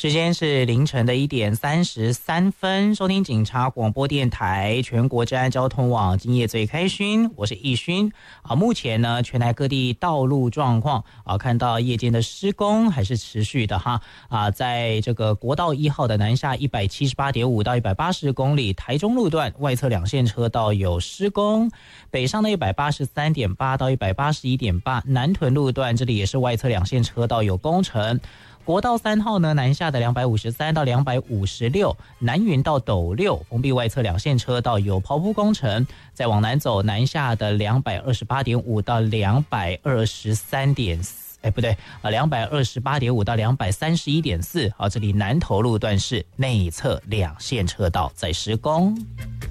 时间是凌晨的1:33，收听警察广播电台全国治安交通网，今夜最开勋，我是义勋。目前呢，全台各地道路状况看到夜间的施工还是持续的哈在这个国道1号的南下178.5到180公里，台中路段外侧两线车道有施工，北上的183.8到181.8，南屯路段这里也是外侧两线车道有工程。国道3号呢，南下的253到256，南云到斗六封闭外侧两线车道有刨铺工程。再往南走，南下的228.5到223.4。228.5到231.4，这里南投路段是内侧两线车道在施工。